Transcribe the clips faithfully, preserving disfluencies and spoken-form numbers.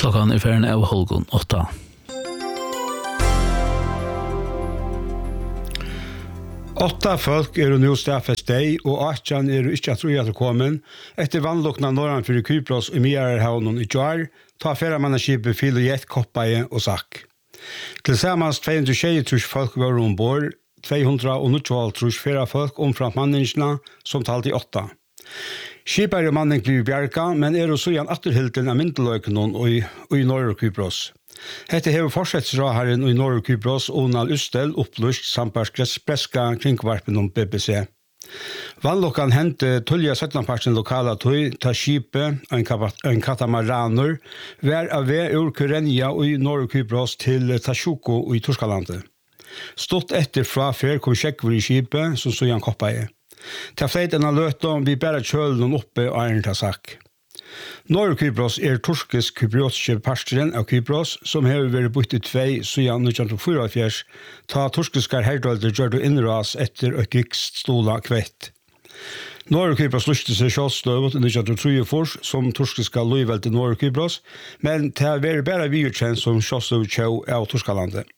Klockan är färden av Holgon åtta. Åtta folk er nu stafest deg, og Atjan er ikke at troja til kommen. Etter vannlokna norran for Kypros i Mierhavnen i Jar, ta ferramannskipet Filo Jet, Koppaie og Sakk. Tilsammans två hundra tjugotrettio folk var ombord, två hundra tjugotvå fyrra folk omframt manningsna, som talt i åtta. Skipar og manning blir bjerka, men er også igjen atterhilden av myndeløkenen og i, i Norr-Kypros. Hette hever forsettsraharen i Norr-Kypros Onal Ustel opplyst sampars presska kringvarpen om B B C. Vannlokkan hente tullja syttenparten lokala tøy ta skipet, en, en katamaraner, vær av ve ur Kyrenja og i Norr-Kypros til Tashuko og i Torskalandet. Stått etter fra fer kom sjekkver i skipet, som så igjen Koppaie. Ta fleit enn løtta, vi bæra kjølen oppe og æren ta sakk. Norr-Kypros er turkisk kypriotiske pastoren av Kypros, som har vært bort i tvei siden nitton fyrtiofyra, ta turkiske herdølder gjør det innras etter og krigsstola kvett. Norr-Kypros lyste seg kjølstøvet i nitton trettiotre som turkiske løyveld til Norr-Kypros, men det har vært bare virkjent som kjølstøvet kjøv av Torskalandet.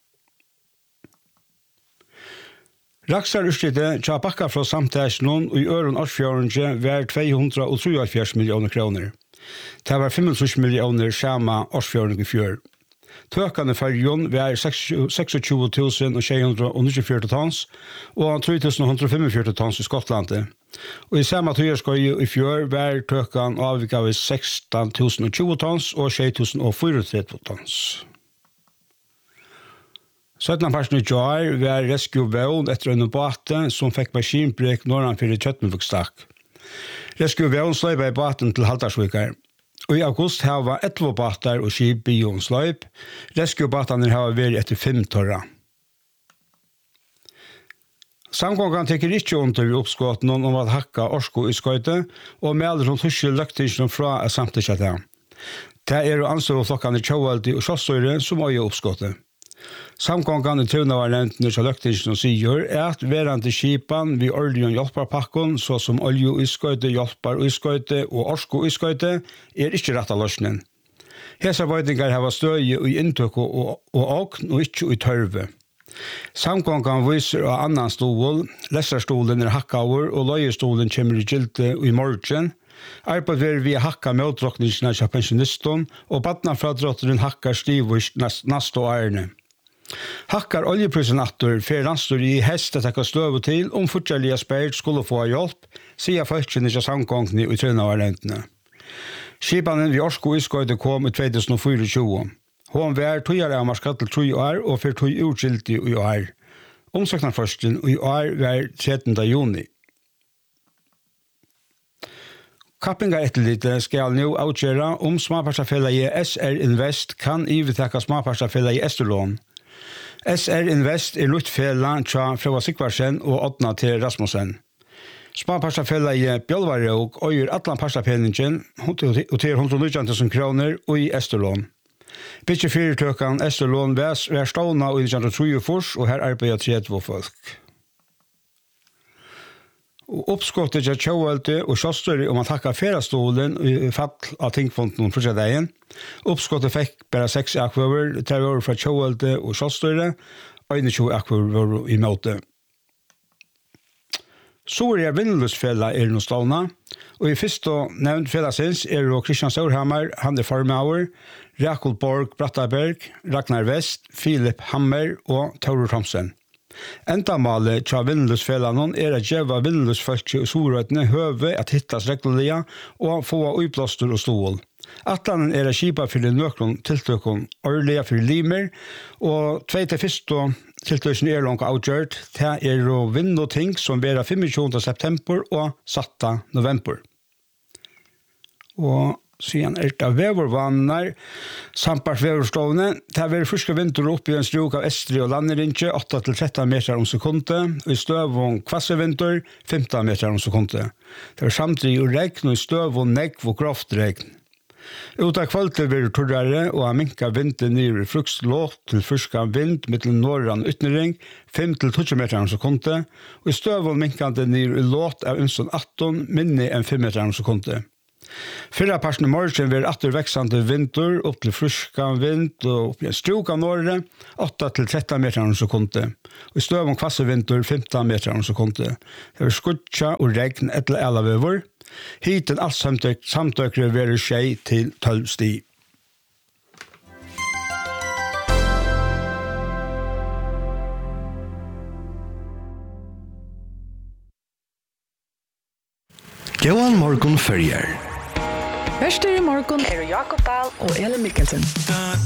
Raksar utstidde tja bakka fra samtæsjonen og i øren årsfjørende var två hundra trettiotre millioner kroner. Det var tjugofem millioner samme årsfjørende i fjør. Tøkene fergen var tjueseks tusen sju hundre nittiofyra tons og tre tusen ett hundre fyrtiofem tons i Skottlandet. Og i samme tøyerskøy i fjør var tøkene avvikket sexton tusen tjugo tons og sju tusen trettiofyra tons. syttenparten i Jar var rescue-vån etter en båte som fikk maskinbrek norran for Kjøttenvukstak. Rescue-vån sløyba i båten til Haldarsvikar. Og i august hava elleve båter og skip bion sløyp. Rescue-båtene hava vært etter fem torra. Samgångan teker ikke under i oppskåten om at hakka orsko i skøyte, og melder som tuske løgtingsene fra er samtidig det. Det er å anså flokkene Kjøvaldi og Kjøstøyre som øye oppskåtet. Samgångan i trunaværlentene til løgtingsene sier er at verande skipan vi olje- og hjelparpakken, så som olje- og iskøyte, hjelpar og iskøyte og orsko og iskøyte, er ikke rett av løsningen. Hesa vøytingar har støye i inntøk og åkn og ikke i tørve. Samgångan viser av annan stol, lesserstolen er hakkaver og løyestolen kommer i gilte i morgen. Arbeid ver vi hakka møtdrottningsene til pensjonisten, og badna fra drotteren hakkar stivvis neste årene. Hakkar oljeprisen atter fer rannstor i hest at ekka støve til om fortjellige spert skulle få hjelp, sier folkene til samgångene i trunaværlentene. Skipanen vi orsko iskøyde kom i tjuetusen tjuefire. Hun var tøyere av marskatt til tøy år og for tøy utskilti i år. Omsøknarførsten i år var trettende juni. Kappingar etterlite skal nå avgjøre om småpartafellegi S R Invest kan ivetakka småpartafellegi Esterlån. S R Invest er luttfella tja Frøva Sikvarsen og Åtna til Rasmussen. Småpartafellegi Bjølvarøk øyer atlan partapenningen og til hundre og nitton tusen kroner og i Esterlån. Bitte fyrtøkan Esterlån var stående i nitton trettiotre og her arbeider trettio folk. Oppskottet til Kjøvaldi og Kjøstøyre om å takke ferastolen i fall av tingfonden for dagen. Oppskottet fikk bare seks akvaver, tre år fra Kjøvaldi og Kjøstøyre, og tjueén akvaver i møte. Soria Vindlusfella er noe stående, og i første nevnt fellasins er Kristian Saurhammer, han er formauer, Rakul Borg Brattaberg, Ragnar West, Philip Hammer og Taurur Thomsen. Endamålet til Vindlusfellanen er at gjeva Vindlusfolk i Sorøtene høve at hittas regullige og få utblåster og stål. Atlanen er at skipa for nøkron tiltøkken årlige for limer, og tvei til første tiltøkken er langt avgjørt, det er å vinne ting som blir tjuefem september og satta november. Og siden er det vevervannar, sampart veverstående. Det har vært første vinter opp i en struk av Estri og Landerinje, åtta til tretton meter om sekundet, og i støv og kvassevinter, femton meter om sekundet. Det var samtidig regn, og i støv og negg og grovt regn. Ut av kvalitet blir det torrere, og har minket vinter ned i fruktlåt til fyrska vind, mittel norran ytnering, fem til tolv meter om sekundet, og i støv og minkende ned i låt av unnsson atton, minne enn fem meter om sekundet. Fyrra parten i morgen vil atter veksande vinter opp til fruskan vind og opp i en struk av norre, åtta til tretton meter om sekundet. Og i støv om kvasse vinter, femton meter om sekundet. Det vil skutja og regn etter elavøver. Hiten alt samtøk, samtøkere vil skje til tolv sti. Johan Morgon Ferrier. Verster i morgon er Jakob Dahl og Elin Mikkelsen.